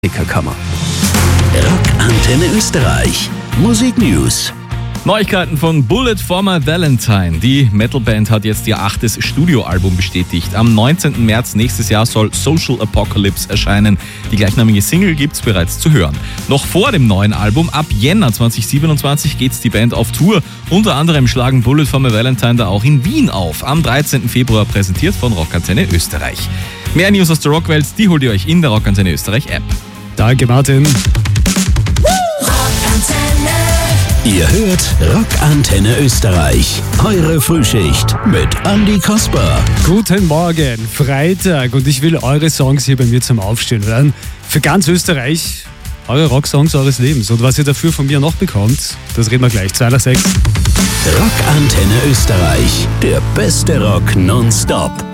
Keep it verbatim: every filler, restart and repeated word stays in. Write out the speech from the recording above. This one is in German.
Kammer. Rockantenne Österreich. Musik News. Neuigkeiten von Bullet for My Valentine. Die Metalband hat jetzt ihr achtes Studioalbum bestätigt. Am neunzehnten März nächstes Jahr soll Social Apocalypse erscheinen. Die gleichnamige Single gibt's bereits zu hören. Noch vor dem neuen Album, ab Jänner zweitausendsiebenundzwanzig, geht's die Band auf Tour. Unter anderem schlagen Bullet for My Valentine da auch in Wien auf. Am dreizehnten Februar präsentiert von Rockantenne Österreich. Mehr News aus der Rockwelt, die holt ihr euch in der Rockantenne Österreich App. Danke, Martin. Ihr hört Rockantenne Österreich. Eure Frühschicht mit Andi Kasper. Guten Morgen, Freitag, und ich will eure Songs hier bei mir zum Aufstehen hören. Für ganz Österreich, eure Rocksongs eures Lebens. Und was ihr dafür von mir noch bekommt, das reden wir gleich. zwei nach sechs. Rockantenne Österreich. Der beste Rock nonstop.